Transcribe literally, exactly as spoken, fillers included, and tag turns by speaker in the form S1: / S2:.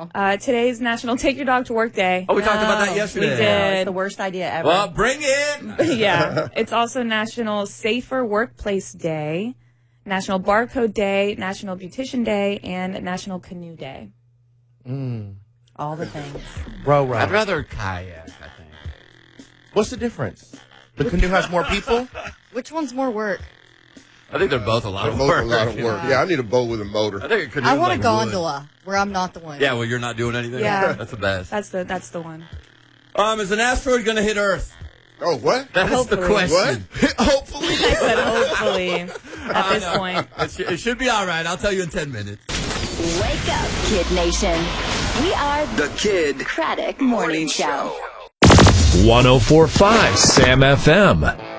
S1: now.
S2: Uh, today's National Take Your Dog to Work Day.
S3: Oh, we talked about that
S2: We
S3: yesterday.
S2: did.
S1: It's the worst idea ever.
S3: Well, bring it.
S2: Yeah. It's also National Safer Workplace Day, National Barcode Day, National Beautician Day, and National Canoe Day.
S4: Mm.
S1: All the things.
S4: Bro, right.
S3: I'd rather kayak, I think.
S4: What's the difference? The canoe has more people?
S1: Which one's more work?
S3: I think they're both a lot
S5: They're
S3: of
S5: both
S3: work.
S5: a lot of work. Yeah, I need a boat with a motor.
S3: I think a canoe
S1: I want
S3: like
S1: a gondola where I'm not the one.
S3: Wood. Yeah, well, you're not doing anything.
S2: Yeah.
S3: That's the best.
S2: That's the that's the one.
S3: Um, is an asteroid going to hit Earth?
S5: Oh, what?
S3: That's
S2: Hopefully.
S3: the question.
S5: What? Hopefully.
S2: I said hopefully at this
S3: know.
S2: point.
S3: It, sh- it should be all right. I'll tell you in ten minutes.
S6: Wake up, Kid Nation. We are
S7: The Kid
S6: Craddock Morning Show.
S8: one oh four point five Sam F M.